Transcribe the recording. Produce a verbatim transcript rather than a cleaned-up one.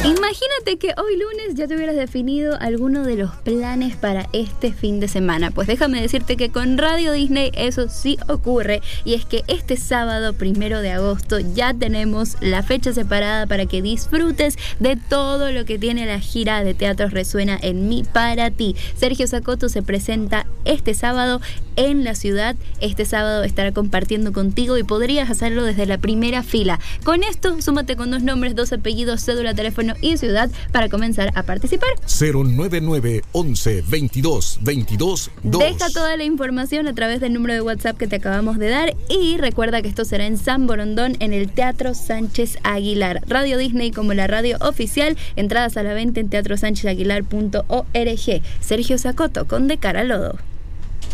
Imagínate que hoy lunes ya te hubieras definido alguno de los planes para este fin de semana. Pues déjame decirte que con Radio Disney eso sí ocurre, y es que este sábado primero de agosto ya tenemos la fecha separada para que disfrutes de todo lo que tiene la gira de Teatro Resuena en mí para ti. Sergio Sacoto se presenta este sábado en la ciudad. Este sábado estará compartiendo contigo y podrías hacerlo desde la primera fila. Con esto, súmate con dos nombres, dos apellidos, cédula, teléfono y ciudad para comenzar a participar. cero nueve nueve once veintidós veintidós dos. Deja toda la información a través del número de WhatsApp que te acabamos de dar y recuerda que esto será en San Borondón, en el Teatro Sánchez Aguilar. Radio Disney como la radio oficial. Entradas a la venta en teatro sánchez aguilar punto org. Sergio Sacoto con De Cara al Lodo.